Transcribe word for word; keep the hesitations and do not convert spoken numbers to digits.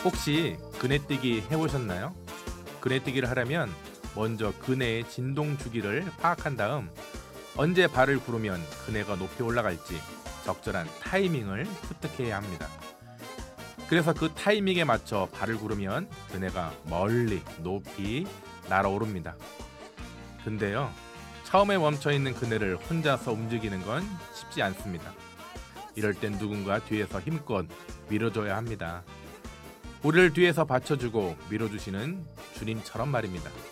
혹시 그네뛰기 해보셨나요? 그네뛰기를 하려면 먼저 그네의 진동 주기를 파악한 다음 언제 발을 구르면 그네가 높이 올라갈지 적절한 타이밍을 습득해야 합니다. 그래서 그 타이밍에 맞춰 발을 구르면 그네가 멀리 높이 날아오릅니다. 근데요, 처음에 멈춰있는 그네를 혼자서 움직이는 건 쉽지 않습니다. 이럴 땐 누군가 뒤에서 힘껏 밀어줘야 합니다. 우리를 뒤에서 받쳐주고 밀어주시는 주님처럼 말입니다.